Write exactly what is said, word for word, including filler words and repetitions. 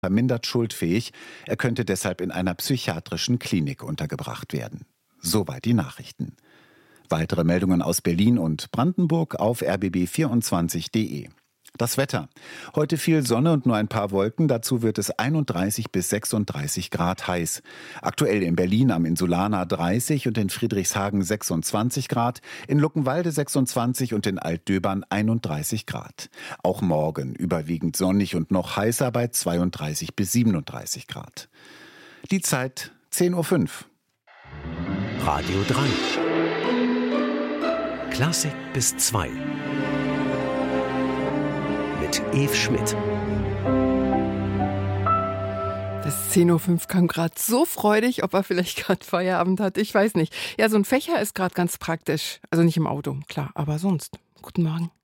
vermindert schuldfähig. Er könnte deshalb in einer psychiatrischen Klinik untergebracht werden. Soweit die Nachrichten. Weitere Meldungen aus Berlin und Brandenburg auf r b b vierundzwanzig punkt d e. Das Wetter. Heute viel Sonne und nur ein paar Wolken. Dazu wird es einunddreißig bis sechsunddreißig Grad heiß. Aktuell in Berlin am Insulaner dreißig und in Friedrichshagen sechsundzwanzig Grad, in Luckenwalde sechsundzwanzig und in Altdöbern einunddreißig Grad. Auch morgen überwiegend sonnig und noch heißer bei zweiunddreißig bis siebenunddreißig Grad. Die Zeit zehn Uhr fünf. Radio drei. Klassik bis zwei. Mit Eve Schmidt. Das zehn Uhr fünf kam gerade so freudig, ob er vielleicht gerade Feierabend hat, ich weiß nicht. Ja, so ein Fächer ist gerade ganz praktisch. Also nicht im Auto, klar, aber sonst. Guten Morgen.